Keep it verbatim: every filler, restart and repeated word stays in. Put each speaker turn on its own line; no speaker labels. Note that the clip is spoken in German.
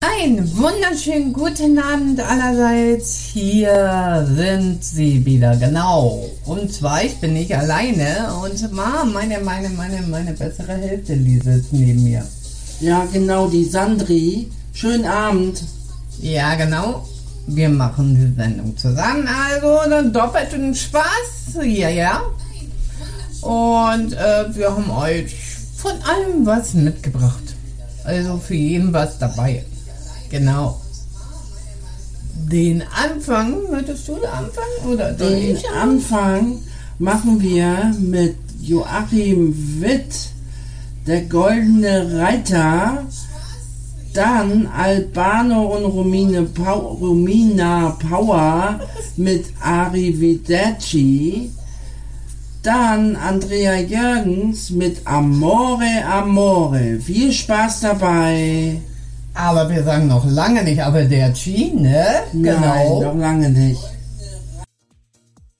Einen wunderschönen guten Abend allerseits. Hier sind sie wieder, genau. Und zwar, ich bin nicht alleine und meine, meine, meine, meine bessere Hälfte, die sitzt neben mir.
Ja, genau, die Sandri. Schönen Abend.
Ja, genau. Wir machen die Sendung zusammen, also dann doppelten Spaß. Ja, ja. Und äh, wir haben euch von allem was mitgebracht. Also für jeden was dabei. Genau. Den Anfang, möchtest du den Anfang oder
Den
ich?
Anfang machen wir mit Joachim Witt, der Goldene Reiter. Dann Albano und Romine Pau- Romina Power mit Arrivederci. Dann Andrea Jürgens mit Amore Amore. Viel Spaß dabei.
Aber wir sagen noch lange nicht, aber der G, ne?
Nein, noch lange nicht.